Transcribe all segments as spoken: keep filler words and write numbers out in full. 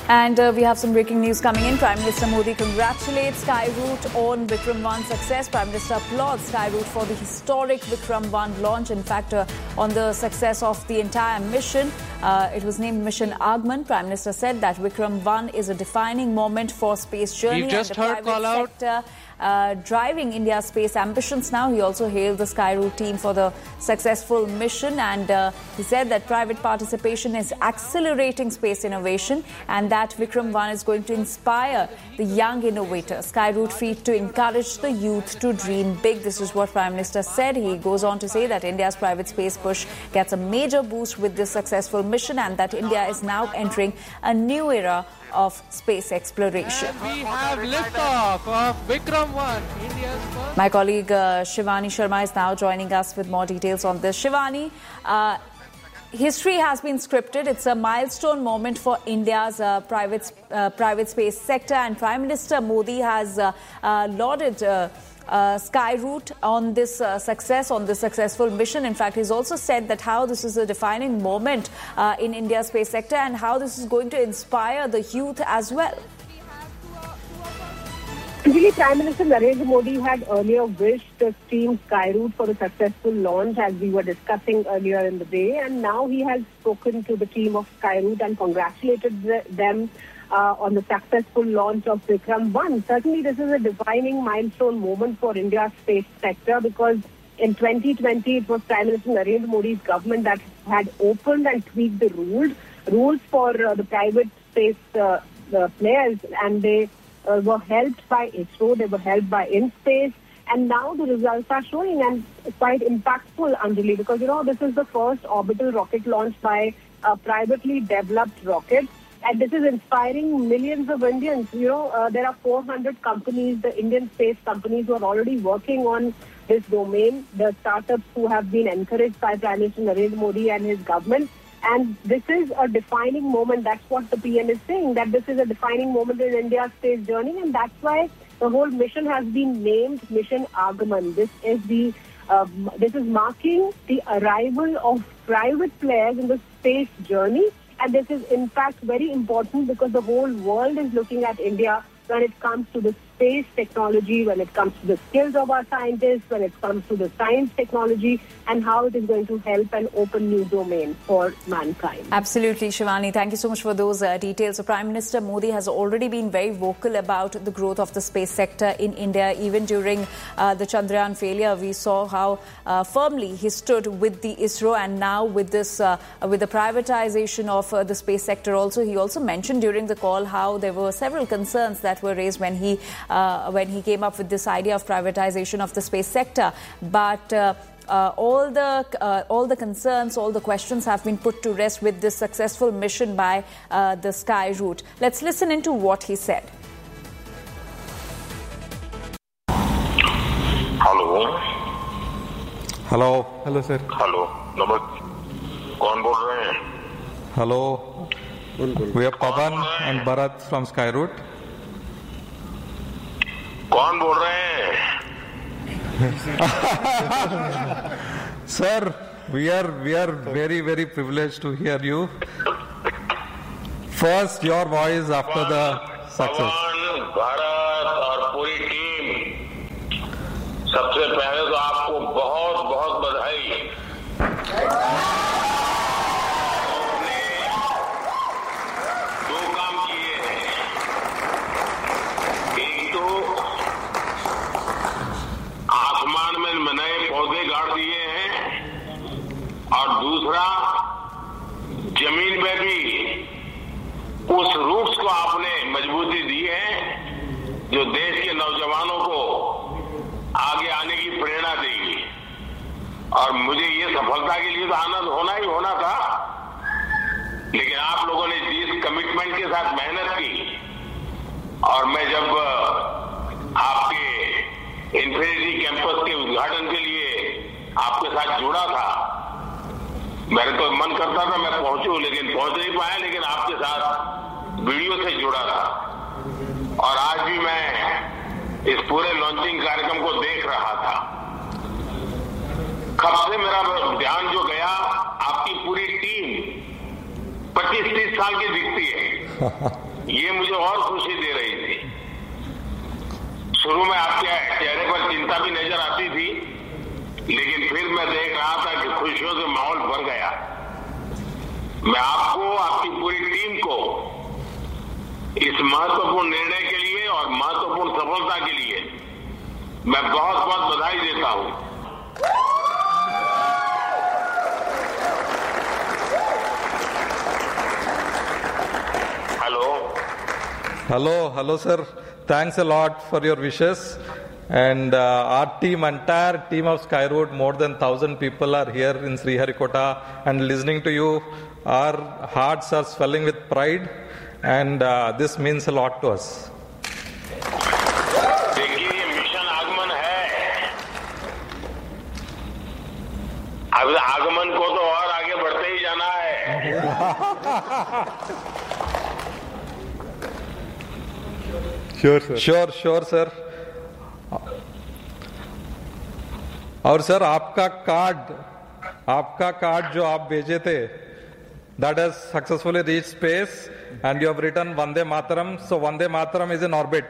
And uh, we have some breaking news coming in. Prime Minister Modi congratulates Skyroot on Vikram one success. Prime Minister applauds Skyroot for the historic Vikram one launch. In fact, uh, on the success of the entire mission, uh, it was named Mission Agman. Prime Minister said that Vikram one is a defining moment for space journey. We've just and the heard call out. Sector, Uh, driving India's space ambitions now. He also hailed the Skyroot team for the successful mission, and uh, he said that private participation is accelerating space innovation and that Vikram one is going to inspire the young innovators. Skyroot feat to encourage the youth to dream big. This is what Prime Minister said. He goes on to say that India's private space push gets a major boost with this successful mission and that India is now entering a new era of space exploration. And we have liftoff of Vikram one, India's first. My colleague uh, Shivani Sharma is now joining us with more details on this. Shivani, uh, history has been scripted. It's a milestone moment for India's uh, private uh, private space sector, and Prime Minister Modi has uh, uh, lauded Uh, Uh, Skyroot on this uh, success, on this successful mission. In fact, he's also said that how this is a defining moment uh, in India's space sector and how this is going to inspire the youth as well. Actually, Prime Minister Narendra Modi had earlier wished the team Skyroot for a successful launch, as we were discussing earlier in the day, and now he has spoken to the team of Skyroot and congratulated the, them Uh, on the successful launch of Vikram one. Certainly, this is a defining milestone moment for India's space sector because in twenty twenty, it was Prime Minister Narendra Modi's government that had opened and tweaked the rules, rules for uh, the private space uh, the players, and they uh, were helped by ISRO, they were helped by InSpace, and now the results are showing and quite impactful, Anjali, because, you know, this is the first orbital rocket launched by a privately developed rocket. And this is inspiring millions of Indians. You know, uh, there are four hundred companies, the Indian space companies, who are already working on this domain. The startups who have been encouraged by Prime Minister Narendra Modi and his government. And this is a defining moment. That's what the P M is saying, that this is a defining moment in India's space journey. And that's why the whole mission has been named Mission Agman. This is the uh, this is marking the arrival of private players in the space journey. And this is, in fact, very important because the whole world is looking at India when it comes to the space technology, when it comes to the skills of our scientists, when it comes to the science technology, and how it is going to help and open new domains for mankind. Absolutely, Shivani. Thank you so much for those uh, details. So Prime Minister Modi has already been very vocal about the growth of the space sector in India. Even during uh, the Chandrayaan failure, we saw how uh, firmly he stood with the ISRO, and now with this, uh, with the privatization of uh, the space sector also. He also mentioned during the call how there were several concerns that were raised when he uh, when he came up with this idea of privatization of the space sector. But uh, uh, all the uh, all the concerns, all the questions have been put to rest with this successful mission by uh, the Skyroot. Let's listen into what he said. Hello. Hello. Hello, sir. Hello. नमस्ते. कौन बोल रहे हैं? Hello. We are Pavan and Bharat from Skyroot. कौन बोल रहे हैं? Sir, we are we are very very privileged to hear you. First, your voice after the success. पवन, भारत और पूरी टीम, सबसे पहले तो आपको बहुत बहुत बधाई। दो काम किए हैं। एक तो आसमान में नए पौधे गाड़ दिए हैं और दूसरा जमीन में भी उस रूट्स को आपने मजबूती दी है जो देश के नौजवानों को आगे आने की प्रेरणा देगी। और मुझे ये सफलता के लिए तो आनंद होना ही होना था, लेकिन आप लोगों ने जिस कमिटमेंट के साथ मेहनत की, और मैं जब आपके इन्फिनिटी कैंपस के उद्घाटन के लिए आपके साथ जुड़ा था, मेरे तो मन करता था मैं पहुंचूं, लेकिन पहुंच नहीं पाया, लेकिन आपके साथ वीडियो से जुड़ा था। और आज भी मैं इस पूरे लॉन्चिंग कार्यक्रम को देख रहा था। कब से मेरा ध्यान जो गया, आपकी पूरी टीम पच्चीस तीस साल की दिखती है। ये मुझे और खुशी दे रही थी। शुरू में आपके चेहरे पर चिंता भी नजर आती थी, लेकिन फिर मैं देख रहा था कि खुशियों से माहौल भर गया। मैं आपको, आपकी पूरी टीम को इस महत्वपूर्ण निर्णय के लिए और महत्वपूर्ण सफलता के लिए मैं बहुत बहुत बधाई देता हूं। Hello Hello, hello, sir. Thanks a lot for your wishes. And uh, our team, entire team of Skyroot, more than thousand people are here in Sriharikota and listening to you. Our hearts are swelling with pride, and uh, this means a lot to us. देखिए, ये mission आगमन है। अब आगमन को तो और आगे बढ़ते ही जाना है। Sure, sir. Sure, sure, sir. और सर आपका कार्ड आपका कार्ड जो आप भेजे थे, that has successfully reached space and you have written Vande Mataram. So Vande Mataram is in orbit.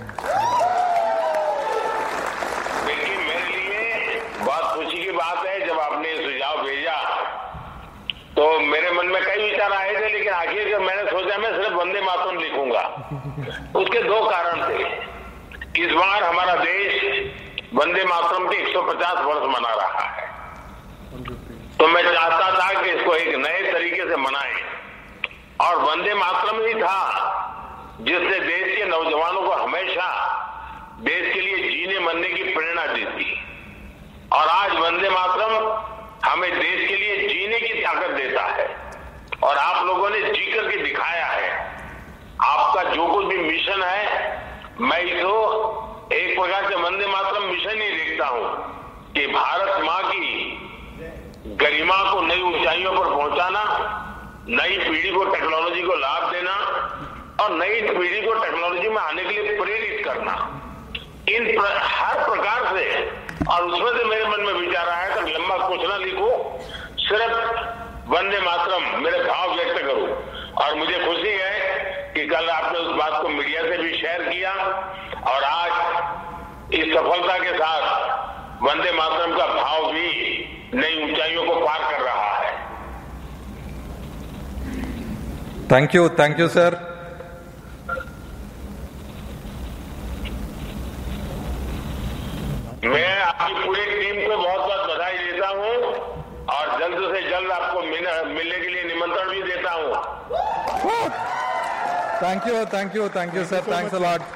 देखिए, मेरे लिए बहुत खुशी की बात है जब आपने सुझाव भेजा तो मेरे मन में कई विचार आए थे, लेकिन आखिर जब मैंने सोचा मैं सिर्फ वंदे मातरम लिखूंगा। उसके दो कारण थे। इस बार हमारा देश वंदे मातरम के एक सौ पचास वर्ष मना रहा है, तो मैं चाहता था कि इसको एक नए तरीके से मनाएं, और वंदे मातरम ही था जिसने देश के नौजवानों को हमेशा देश के लिए जीने मरने की प्रेरणा दी थी। और आज वंदे मातरम हमें देश के लिए जीने की ताकत देता है, और आप लोगों ने जी करके दिखाया है। आपका जो कुछ भी मिशन है, मैं इसको एक प्रकार से वंदे मातरम मिशन ही देखता हूं कि भारत मां की गरिमा को नई ऊंचाइयों पर पहुंचाना, नई पीढ़ी को टेक्नोलॉजी को लाभ देना और नई पीढ़ी को टेक्नोलॉजी में आने के लिए प्रेरित करना, इन प्र, हर प्रकार से। और उसमें से मेरे मन में विचार आया कि लंबा कुछ ना लिखूं, सिर्फ वंदे मातरम मेरे भाव व्यक्त करूं। और मुझे खुशी है कि कल आपने उस बात को मीडिया से भी शेयर किया, और आज इस सफलता के साथ वंदे मातरम का भाव भी नई ऊंचाइयों को पार कर रहा है। Thank you, thank you sir. मैं आपकी पूरी टीम को बहुत बहुत बधाई देता हूं, और जल्द से जल्द आपको मिलने के लिए निमंत्रण भी देता हूं। Thank you, thank you, thank you, sir. Thanks a lot.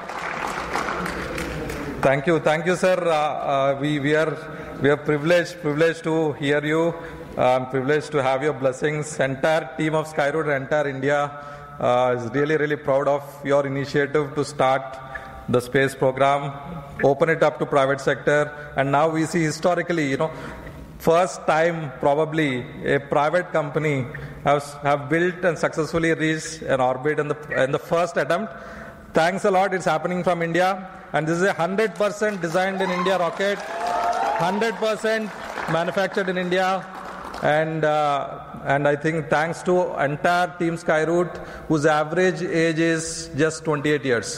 Thank you, thank you, sir. Uh, uh, we we are we are privileged privileged to hear you. I'm privileged to have your blessings. Entire team of Skyroot, entire India uh, is really really proud of your initiative to start the space program, open it up to private sector, and now we see historically, you know, first time probably a private company has have built and successfully reached an orbit in the in the first attempt. Thanks a lot. It's happening from India, and this is a hundred percent designed in India rocket, hundred percent manufactured in India, and uh, and I think thanks to entire team Skyroot, whose average age is just twenty-eight years.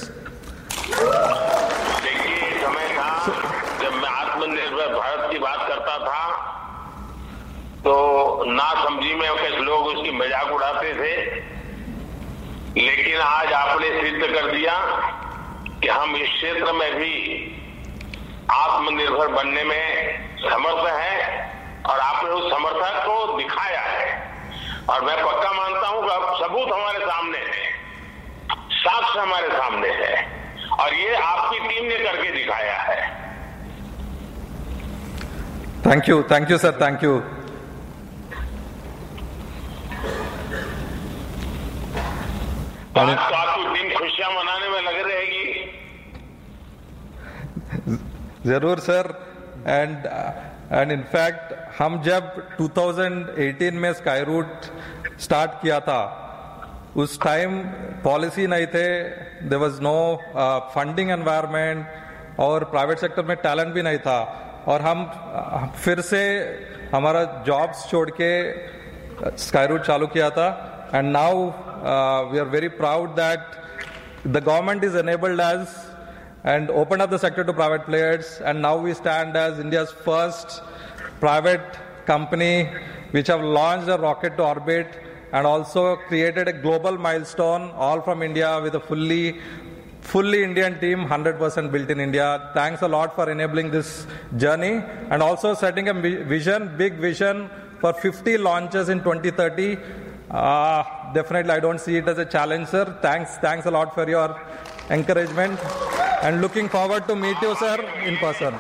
देखिए, समय था जब मैं आत्मनिर्भर भारत की बात करता था तो ना समझी में कुछ लोग उसकी मजाक उड़ाते थे, लेकिन आज आपने सिद्ध कर दिया कि हम इस क्षेत्र में भी आत्मनिर्भर बनने में समर्थ हैं, और आपने उस समर्थन को दिखाया है। और मैं पक्का मानता हूं कि अब सबूत हमारे सामने है, साक्ष्य हमारे सामने है, और ये आपकी टीम ने करके दिखाया है। Thank you, thank you sir, thank you. आज तो आपकी टीम खुशियां मनाने में लग रहेगी। जरूर सर। एंड एंड इनफैक्ट हम जब दो हज़ार अठारह में स्काईरूट स्टार्ट किया था, उस टाइम पॉलिसी नहीं थे, there was no funding environment, और प्राइवेट सेक्टर में टैलेंट भी नहीं था, और हम फिर से हमारा जॉब्स छोड़ के स्काईरूट चालू किया था। And now uh, we are very proud that the government is enabled us and opened up the sector to private players. And now we stand as India's first private company which have launched a rocket to orbit and also created a global milestone, all from India, with a fully fully Indian team, one hundred percent built in India. Thanks a lot for enabling this journey and also setting a vision, big vision for fifty launches in twenty thirty. Uh, definitely, I don't see it as a challenge, sir. Thanks, thanks a lot for your encouragement and looking forward to meet you, sir, in person.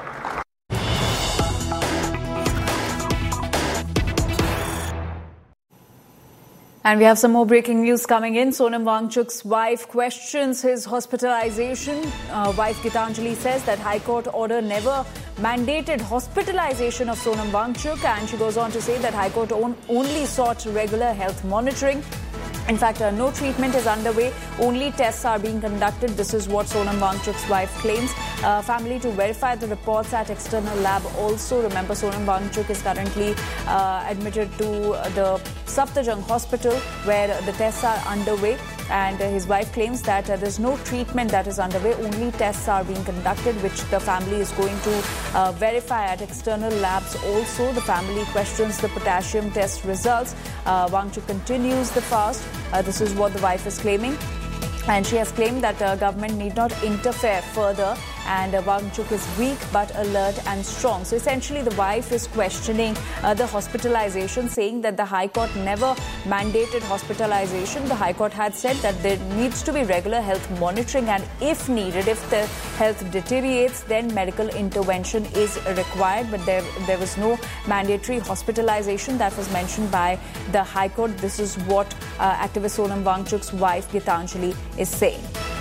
And we have some more breaking news coming in. Sonam Wangchuk's wife questions his hospitalization. Uh, wife Gitanjali says that High Court order never mandated hospitalization of Sonam Wangchuk, and she goes on to say that High Court on- only sought regular health monitoring. In fact, uh, no treatment is underway. Only tests are being conducted. This is what Sonam Wangchuk's wife claims. Uh, family to verify the reports at external lab also. Remember, Sonam Wangchuk is currently uh, admitted to the Safdarjung Hospital where the tests are underway. And uh, his wife claims that uh, there's no treatment that is underway. Only tests are being conducted, which the family is going to uh, verify at external labs also. The family questions the potassium test results. Uh, Wangchuk continues the fast. Uh, this is what the wife is claiming. And she has claimed that the uh, government need not interfere further, and uh, Wangchuk is weak but alert and strong. So essentially the wife is questioning uh, the hospitalization, saying that the High Court never mandated hospitalization. The High Court had said that there needs to be regular health monitoring, and if needed, if the health deteriorates, then medical intervention is required. But there, there was no mandatory hospitalization that was mentioned by the High Court. This is what uh, activist Sonam Wangchuk's wife Gitanjali is saying.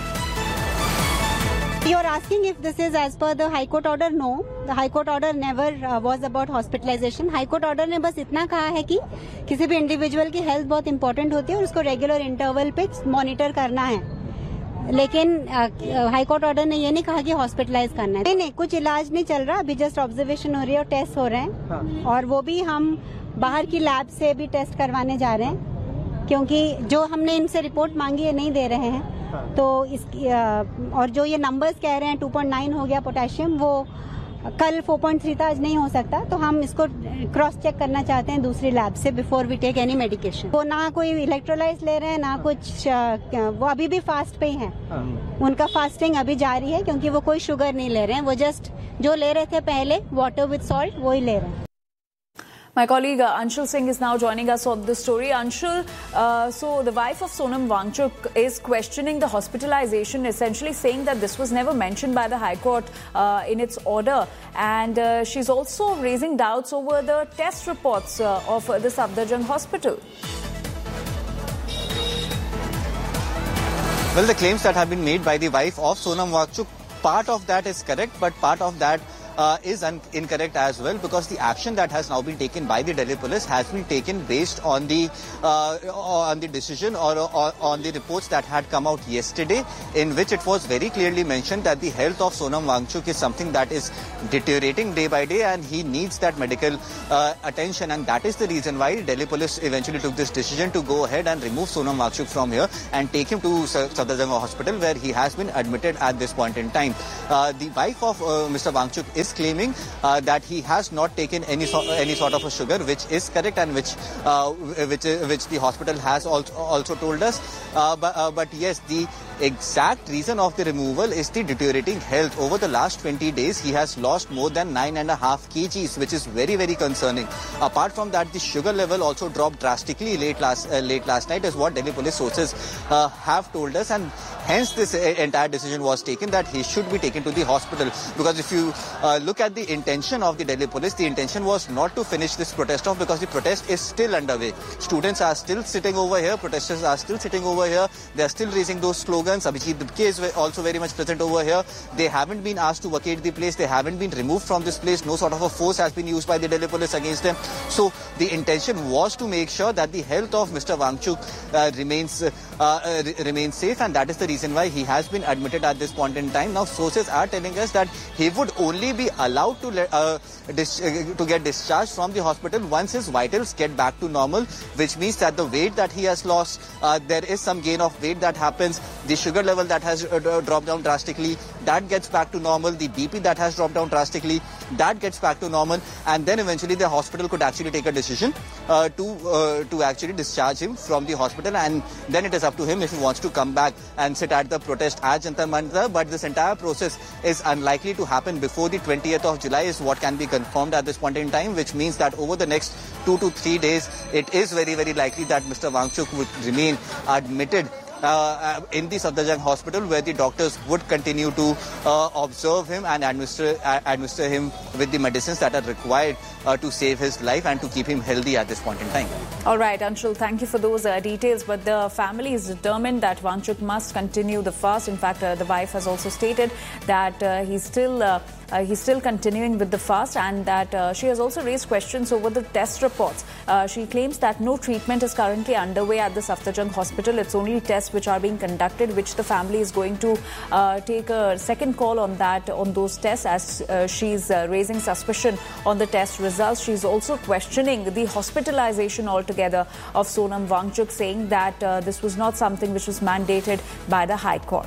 You are asking if this is as per the High Court order? No, the High Court order never uh, was about hospitalization. High Court order ने बस इतना कहा है कि किसी भी individual की health बहुत इंपॉर्टेंट होती है और उसको रेगुलर इंटरवल पे मॉनिटर करना है. लेकिन हाई कोर्ट ऑर्डर ने ये नहीं कहा कि हॉस्पिटलाइज करना है. नहीं नहीं, कुछ इलाज नहीं चल रहा, अभी जस्ट ऑब्जर्वेशन हो रही है और टेस्ट हो रहे हैं. हाँ. और वो भी हम बाहर की लैब से भी टेस्ट करवाने जा रहे हैं, क्योंकि जो हमने इनसे रिपोर्ट मांगी है नहीं दे रहे हैं. हाँ. तो इसकी और जो ये नंबर्स कह रहे हैं टू पॉइंट नाइन हो गया पोटेशियम, वो कल फोर पॉइंट थ्री था, आज नहीं हो सकता. तो हम इसको क्रॉस चेक करना चाहते हैं दूसरी लैब से before we take any medication. वो ना कोई इलेक्ट्रोलाइज ले रहे हैं ना कुछ, वो अभी भी फास्ट पे ही हैं. उनका फास्टिंग अभी जारी है क्योंकि वो कोई शुगर नहीं ले रहे हैं. वो जस्ट जो ले रहे थे पहले वाटर विद सॉल्ट वो ही ले रहे हैं. My colleague uh, Anshul Singh is now joining us on this story. Anshul, uh, so the wife of Sonam Wangchuk is questioning the hospitalization, essentially saying that this was never mentioned by the High Court uh, in its order. And uh, she's also raising doubts over the test reports uh, of uh, the Safdarjung Hospital. Well, the claims that have been made by the wife of Sonam Wangchuk, part of that is correct, but part of that Uh, is un- incorrect as well, because the action that has now been taken by the Delhi police has been taken based on the uh, on the decision or, or on the reports that had come out yesterday, in which it was very clearly mentioned that the health of Sonam Wangchuk is something that is deteriorating day by day and he needs that medical uh, attention, and that is the reason why Delhi police eventually took this decision to go ahead and remove Sonam Wangchuk from here and take him to Safdarjung Hospital, where he has been admitted at this point in time. Uh, the wife of uh, Mister Wangchuk is is claiming uh, that he has not taken any so, any sort of a sugar, which is correct and which uh, which which the hospital has also, also told us. Uh, but, uh, but yes, the exact reason of the removal is the deteriorating health. Over the last twenty days, he has lost more than nine and a half kgs, which is very very concerning. Apart from that, the sugar level also dropped drastically late last uh, late last night, is what Delhi police sources uh, have told us, and hence this uh, entire decision was taken that he should be taken to the hospital. Because if you uh, look at the intention of the Delhi police, the intention was not to finish this protest off, because the protest is still underway. Students are still sitting over here, protesters are still sitting over here, they are still raising those slogans. citizens. Abhijit Dibke is also very much present over here. They haven't been asked to vacate the place. They haven't been removed from this place. No sort of a force has been used by the Delhi police against them. So the intention was to make sure that the health of Mister Wangchuk uh, remains uh, uh, remains safe, and that is the reason why he has been admitted at this point in time. Now sources are telling us that he would only be allowed to let, uh, dis uh, to get discharged from the hospital once his vitals get back to normal, which means that the weight that he has lost, uh, there is some gain of weight that happens. The sugar level that has uh, dropped down drastically, that gets back to normal. The B P that has dropped down drastically, that gets back to normal, and then eventually the hospital could actually take a decision uh, to uh, to actually discharge him from the hospital, and then it is up to him if he wants to come back and sit at the protest at Jantar Mantar. But this entire process is unlikely to happen before the twentieth of July is what can be confirmed at this point in time, which means that over the next two to three days, it is very, very likely that Mister Wangchuk would remain admitted Uh, in the Safdarjung hospital, where the doctors would continue to uh, observe him and administer uh, administer him with the medicines that are required uh, to save his life and to keep him healthy at this point in time. All right, Anshul, thank you for those uh, details. But the family is determined that Wangchuk must continue the fast. In fact, uh, the wife has also stated that uh, he's still uh, uh, he's still continuing with the fast, and that uh, she has also raised questions over the test reports. Uh, she claims that no treatment is currently underway at the Safdarjung hospital. It's only tests which are being conducted, which the family is going to uh, take a second call on that, on those tests, as uh, she's uh, raising suspicion on the test results. She's also questioning the hospitalization altogether of Sonam Wangchuk, saying that uh, this was not something which was mandated by the High Court.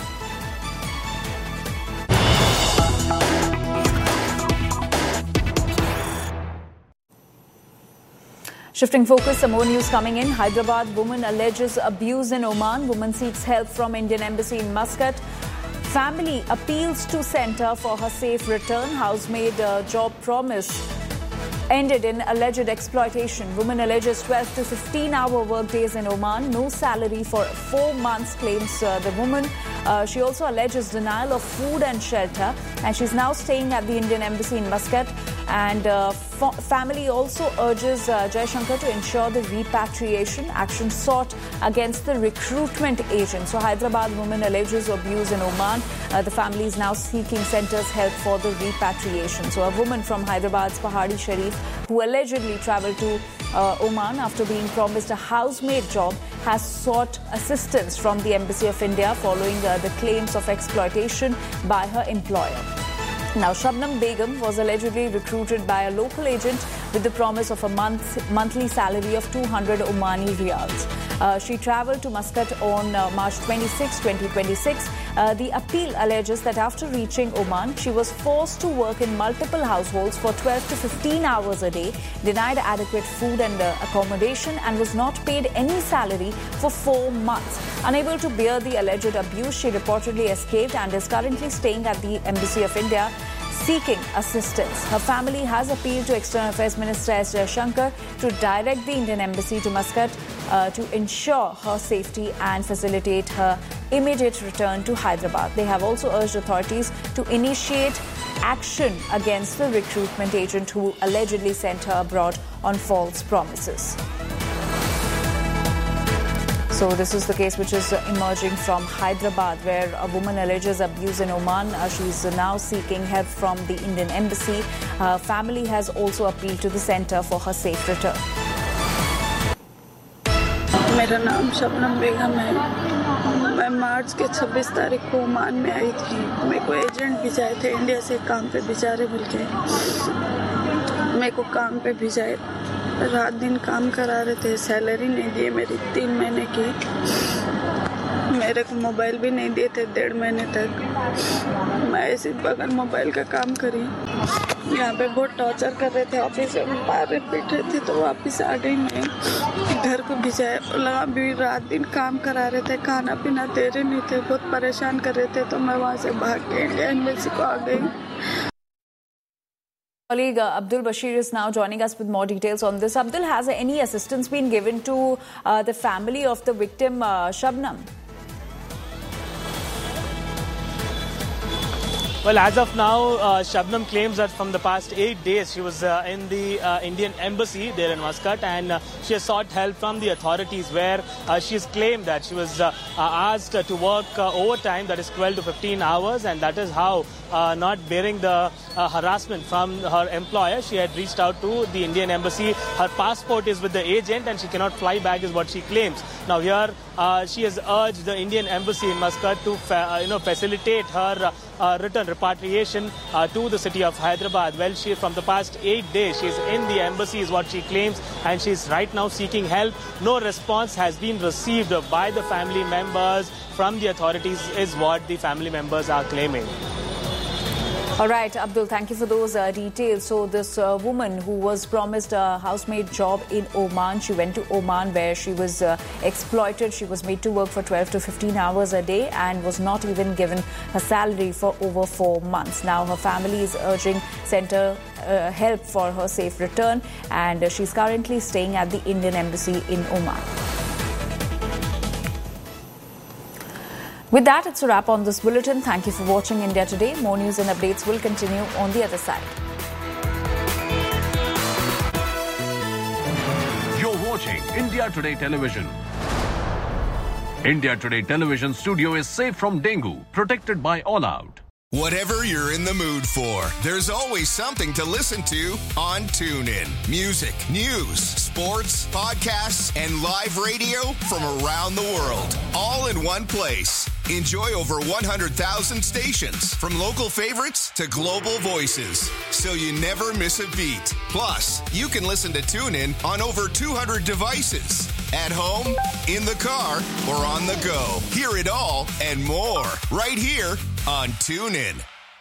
Shifting focus, some more news coming in. Hyderabad woman alleges abuse in Oman. Woman seeks help from Indian embassy in Muscat. Family appeals to centre for her safe return. Housemaid uh, job promise ended in alleged exploitation. Woman alleges twelve to fifteen hour workdays in Oman. No salary for four months, claims uh, the woman. Uh, she also alleges denial of food and shelter, and she's now staying at the Indian embassy in Muscat. And uh, family also urges uh, Jaishankar to ensure the repatriation. Action sought against the recruitment agent. So Hyderabad woman alleges abuse in Oman. Uh, the family is now seeking centre's help for the repatriation. So a woman from Hyderabad's Pahadi Sharif, who allegedly travelled to uh, Oman after being promised a housemaid job, has sought assistance from the Embassy of India following uh, the claims of exploitation by her employer. Now, Shabnam Begum was allegedly recruited by a local agent with the promise of a month, monthly salary of two hundred Omani riyals. Uh, she travelled to Muscat on uh, March twenty-sixth, twenty twenty-six. Uh, the appeal alleges that after reaching Oman, she was forced to work in multiple households for twelve to fifteen hours a day, denied adequate food and uh, accommodation, and was not paid any salary for four months. Unable to bear the alleged abuse, she reportedly escaped and is currently staying at the Embassy of India, seeking assistance. Her family has appealed to External Affairs Minister S. Jaishankar to direct the Indian Embassy to Muscat uh, to ensure her safety and facilitate her immediate return to Hyderabad. They have also urged authorities to initiate action against the recruitment agent who allegedly sent her abroad on false promises. So this is the case which is emerging from Hyderabad, where a woman alleges abuse in Oman. Uh, she's now seeking help from the Indian embassy. Her family has also appealed to the centre for her safe return. मेरा नाम शबनम बेगम है। मैं मार्च के छब्बीस तारीख को Oman में आई थी। मेरे को एजेंट भिजाए थे इंडिया से काम पे भिजारे बोल के। मेरे को काम पे भिजाए, रात दिन काम करा रहे थे, सैलरी नहीं दिए मेरी तीन महीने की। मेरे को मोबाइल भी नहीं दिए थे डेढ़ महीने तक। मैं ऐसे बगैर मोबाइल का काम करी। यहाँ पे बहुत टॉर्चर कर रहे थे, ऑफिस में मार पीट रहे थे, तो वापस आ गई मैं घर को भिजाया। लगा भी रात दिन काम करा रहे थे, खाना पीना दे रहे नहीं थे, बहुत परेशान कर रहे थे, तो मैं वहाँ से भाग के इंडिया एम्बेसी को आ गई। Colleague uh, Abdul Bashir is now joining us with more details on this. Abdul, has any assistance been given to uh, the family of the victim, uh, Shabnam? Well, as of now, uh, Shabnam claims that from the past eight days she was uh, in the uh, Indian embassy there in Muscat, and uh, she has sought help from the authorities, where uh, she has claimed that she was uh, uh, asked uh, to work uh, overtime, that is twelve to fifteen hours, and that is how, uh, not bearing the uh, harassment from her employer, she had reached out to the Indian embassy. Her passport is with the agent and she cannot fly back, is what she claims. Now here, uh, she has urged the Indian embassy in Muscat to fa- uh, you know, facilitate her uh, uh, return repatriation uh, to the city of Hyderabad. Well, she from the past eight days she is in the embassy, is what she claims, and she is right now seeking help. No response has been received by the family members from the authorities, is what the family members are claiming. All right, Abdul, thank you for those uh, details. So this uh, woman who was promised a housemaid job in Oman, she went to Oman where she was uh, exploited. She was made to work for twelve to fifteen hours a day and was not even given her salary for over four months. Now her family is urging center uh, help for her safe return, and uh, she's currently staying at the Indian embassy in Oman. With that, it's a wrap on this bulletin. Thank you for watching India Today. More news and updates will continue on the other side. You're watching India Today Television. India Today Television studio is safe from dengue, protected by All Out. Whatever you're in the mood for, there's always something to listen to on TuneIn. Music, news, sports, podcasts, and live radio from around the world, all in one place. Enjoy over one hundred thousand stations, from local favorites to global voices, so you never miss a beat. Plus, you can listen to TuneIn on over two hundred devices. At home, in the car, or on the go. Hear it all and more right here on TuneIn.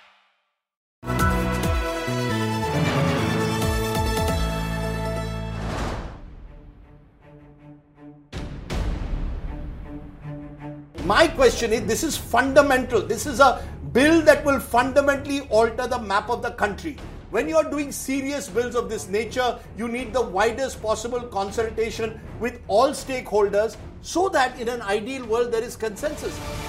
My question is, this is fundamental. This is a bill that will fundamentally alter the map of the country. When you are doing serious bills of this nature, you need the widest possible consultation with all stakeholders so that in an ideal world there is consensus.